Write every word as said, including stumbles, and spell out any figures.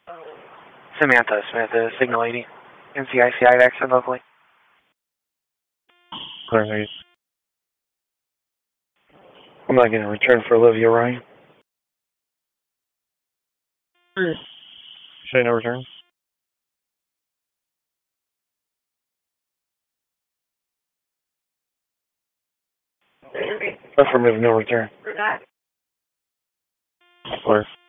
Samantha Smith is Signal eighty. N C I C I accent locally. Clear. I'm not going to return for Olivia Ryan. Say no return. Affirmative, no return. Clear.